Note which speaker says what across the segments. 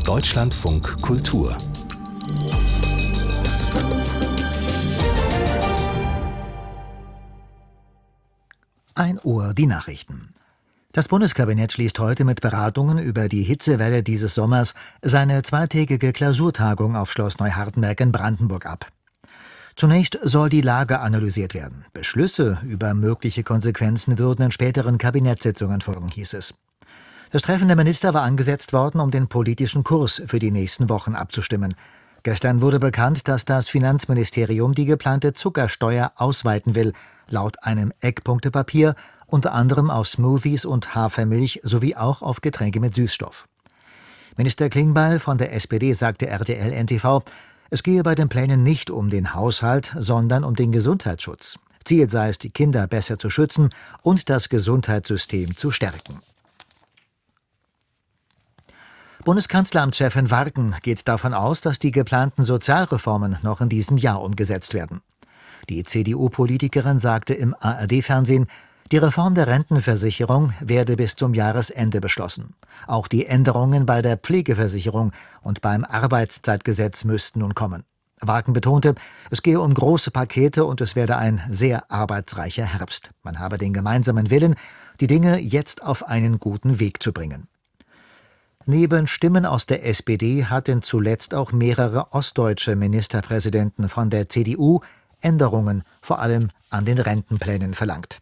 Speaker 1: Deutschlandfunk Kultur.
Speaker 2: 1 Uhr die Nachrichten. Das Bundeskabinett schließt heute mit Beratungen über die Hitzewelle dieses Sommers seine zweitägige Klausurtagung auf Schloss Neuhardenberg in Brandenburg ab. Zunächst soll die Lage analysiert werden. Beschlüsse über mögliche Konsequenzen würden in späteren Kabinettssitzungen folgen, hieß es. Das Treffen der Minister war angesetzt worden, um den politischen Kurs für die nächsten Wochen abzustimmen. Gestern wurde bekannt, dass das Finanzministerium die geplante Zuckersteuer ausweiten will, laut einem Eckpunktepapier, unter anderem auf Smoothies und Hafermilch sowie auch auf Getränke mit Süßstoff. Minister Klingbeil von der SPD sagte RTL NTV, es gehe bei den Plänen nicht um den Haushalt, sondern um den Gesundheitsschutz. Ziel sei es, die Kinder besser zu schützen und das Gesundheitssystem zu stärken. Bundeskanzleramtschefin Warken geht davon aus, dass die geplanten Sozialreformen noch in diesem Jahr umgesetzt werden. Die CDU-Politikerin sagte im ARD-Fernsehen, die Reform der Rentenversicherung werde bis zum Jahresende beschlossen. Auch die Änderungen bei der Pflegeversicherung und beim Arbeitszeitgesetz müssten nun kommen. Warken betonte, es gehe um große Pakete und es werde ein sehr arbeitsreicher Herbst. Man habe den gemeinsamen Willen, die Dinge jetzt auf einen guten Weg zu bringen. Neben Stimmen aus der SPD hatten zuletzt auch mehrere ostdeutsche Ministerpräsidenten von der CDU Änderungen, vor allem an den Rentenplänen, verlangt.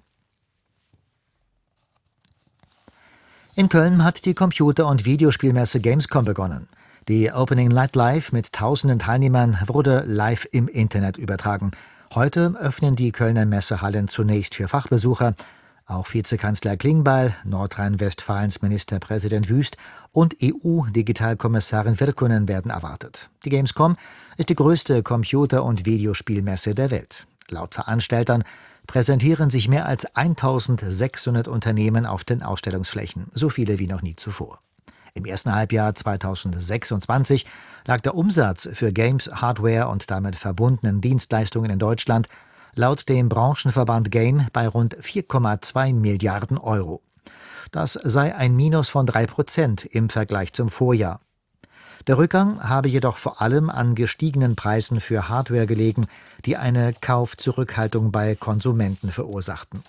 Speaker 2: In Köln hat die Computer- und Videospielmesse Gamescom begonnen. Die Opening Night Live mit tausenden Teilnehmern wurde live im Internet übertragen. Heute öffnen die Kölner Messehallen zunächst für Fachbesucher. Auch Vizekanzler Klingbeil, Nordrhein-Westfalens Ministerpräsident Wüst und EU-Digitalkommissarin Virkkunen werden erwartet. Die Gamescom ist die größte Computer- und Videospielmesse der Welt. Laut Veranstaltern präsentieren sich mehr als 1600 Unternehmen auf den Ausstellungsflächen, so viele wie noch nie zuvor. Im ersten Halbjahr 2026 lag der Umsatz für Games, Hardware und damit verbundenen Dienstleistungen in Deutschland laut dem Branchenverband Game bei rund 4,2 Milliarden Euro. Das sei ein Minus von 3% im Vergleich zum Vorjahr. Der Rückgang habe jedoch vor allem an gestiegenen Preisen für Hardware gelegen, die eine Kaufzurückhaltung bei Konsumenten verursachten.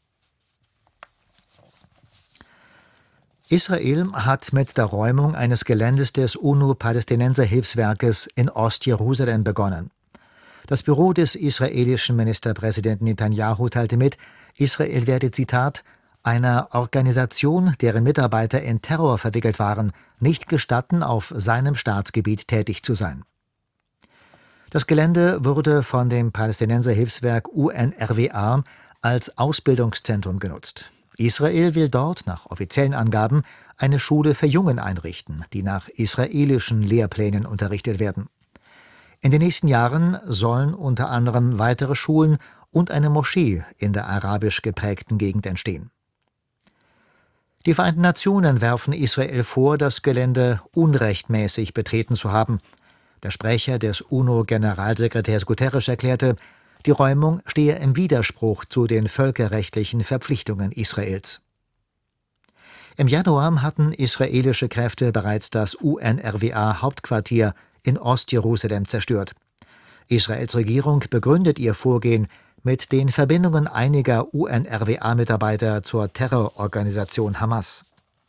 Speaker 2: Israel hat mit der Räumung eines Geländes des UNO-Palästinenser-Hilfswerkes in Ostjerusalem begonnen. Das Büro des israelischen Ministerpräsidenten Netanyahu teilte mit, Israel werde, Zitat, einer Organisation, deren Mitarbeiter in Terror verwickelt waren, nicht gestatten, auf seinem Staatsgebiet tätig zu sein. Das Gelände wurde von dem Palästinenser-Hilfswerk UNRWA als Ausbildungszentrum genutzt. Israel will dort, nach offiziellen Angaben, eine Schule für Jungen einrichten, die nach israelischen Lehrplänen unterrichtet werden. In den nächsten Jahren sollen unter anderem weitere Schulen und eine Moschee in der arabisch geprägten Gegend entstehen. Die Vereinten Nationen werfen Israel vor, das Gelände unrechtmäßig betreten zu haben. Der Sprecher des UNO-Generalsekretärs Guterres erklärte, die Räumung stehe im Widerspruch zu den völkerrechtlichen Verpflichtungen Israels. Im Januar hatten israelische Kräfte bereits das UNRWA-Hauptquartier in Ostjerusalem zerstört. Israels Regierung begründet ihr Vorgehen mit den Verbindungen einiger UNRWA-Mitarbeiter zur Terrororganisation Hamas.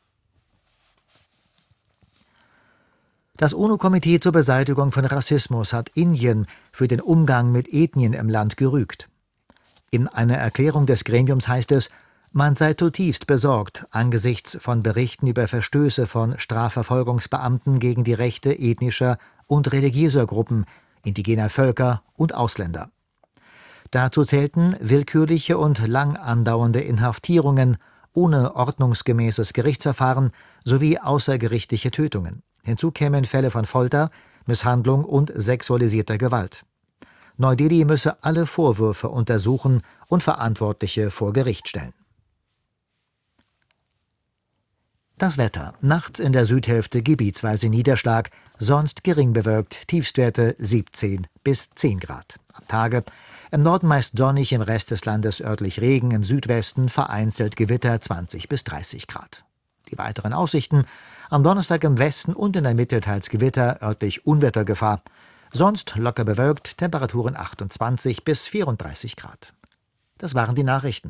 Speaker 2: Das UNO-Komitee zur Beseitigung von Rassismus hat Indien für den Umgang mit Ethnien im Land gerügt. In einer Erklärung des Gremiums heißt es, man sei zutiefst besorgt angesichts von Berichten über Verstöße von Strafverfolgungsbeamten gegen die Rechte ethnischer und religiöser Gruppen, indigener Völker und Ausländer. Dazu zählten willkürliche und lang andauernde Inhaftierungen ohne ordnungsgemäßes Gerichtsverfahren sowie außergerichtliche Tötungen. Hinzu kämen Fälle von Folter, Misshandlung und sexualisierter Gewalt. Neu-Delhi müsse alle Vorwürfe untersuchen und Verantwortliche vor Gericht stellen. Das Wetter. Nachts in der Südhälfte gebietsweise Niederschlag, sonst gering bewölkt, Tiefstwerte 17 bis 10 Grad. Am Tage im Norden meist sonnig, im Rest des Landes örtlich Regen, im Südwesten vereinzelt Gewitter 20 bis 30 Grad. Die weiteren Aussichten: Am Donnerstag im Westen und in der Mitte teils Gewitter, örtlich Unwettergefahr. Sonst locker bewölkt, Temperaturen 28 bis 34 Grad. Das waren die Nachrichten.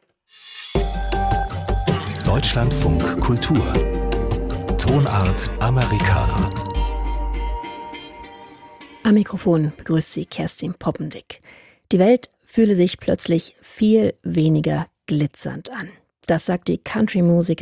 Speaker 1: Deutschlandfunk Kultur. Tonart Americana.
Speaker 3: Am Mikrofon begrüßt Sie Kerstin Poppendick. Die Welt fühle sich plötzlich viel weniger glitzernd an. Das sagt die Country-Musikerin